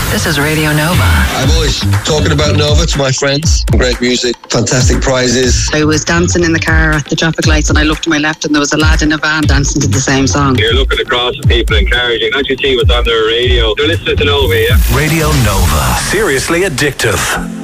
This is Radio Nova. I'm always talking about Nova to my friends. Great music, fantastic prizes. I was dancing in the car at the traffic lights and I looked to my left and there was a lad in a van dancing to the same song. You're looking across at people encouraging. Don't you see what's on their radio? They're listening to Nova, yeah? Radio Nova. Seriously addictive.